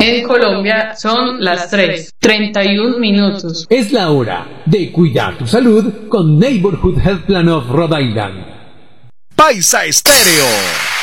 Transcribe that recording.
En Colombia son las 3:31. Es la hora de cuidar tu salud con Neighborhood Health Plan of Rhode Island. Paisa Estéreo.